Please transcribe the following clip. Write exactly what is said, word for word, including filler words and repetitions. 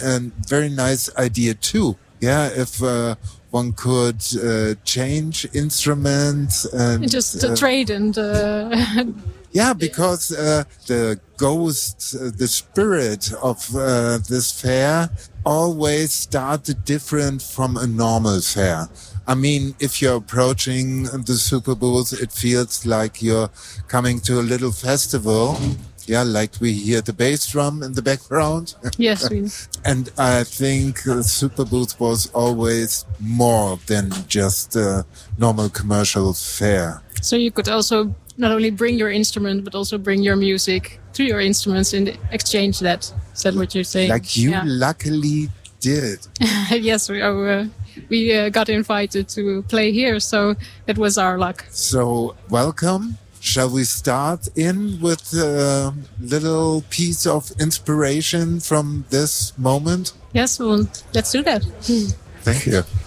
a very nice idea too. Yeah, if uh, one could uh, change instruments and just uh, trade and. Uh, yeah, because uh, the ghost, uh, the spirit of uh, this fair always started different from a normal fair. I mean, if you're approaching the Superbooth, it feels like you're coming to a little festival. Yeah, like we hear the bass drum in the background. Yes, we. And I think the Superbooth was always more than just a normal commercial fair. So you could also not only bring your instrument, but also bring your music to your instruments and exchange that. Is that what you're saying? Like you yeah. luckily did. Yes, we uh, we uh, got invited to play here, so that was our luck. So welcome. Shall we start in with a little piece of inspiration from this moment? Yes, well, let's do that. Thank you.